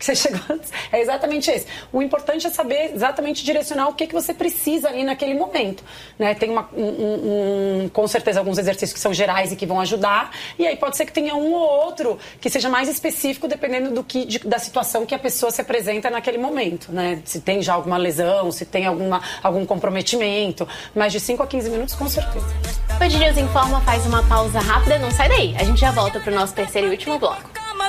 Você chegou antes. É exatamente esse. O importante é saber exatamente direcionar o que você precisa ali naquele momento, né? Tem com certeza alguns exercícios que são gerais e que vão ajudar, e aí pode ser que tenha um ou outro que seja mais específico dependendo da situação que a pessoa se apresenta naquele momento, né? Se tem já alguma lesão, se tem algum comprometimento, mas de 5 a 15 minutos com certeza. Band News Informa faz uma pausa rápida, não sai daí. A gente já volta para o nosso terceiro e último bloco.